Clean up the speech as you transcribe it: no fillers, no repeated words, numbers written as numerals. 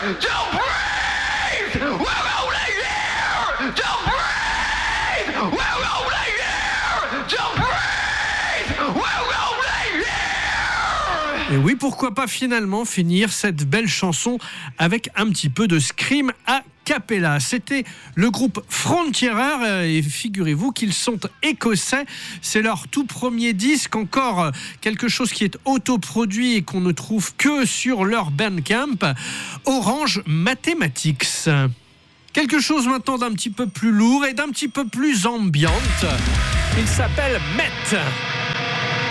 Don't breathe! We're only here! Don't breathe! We're only here! Don't breathe! We're only here! Et oui, pourquoi pas finalement finir cette belle chanson avec un petit peu de scream à cappella. C'était le groupe Frontierer et figurez-vous qu'ils sont écossais. C'est leur tout premier disque, encore quelque chose qui est autoproduit et qu'on ne trouve que sur leur Bandcamp, Orange Mathematics. Quelque chose maintenant d'un petit peu plus lourd et d'un petit peu plus ambiante. Il s'appelle Met.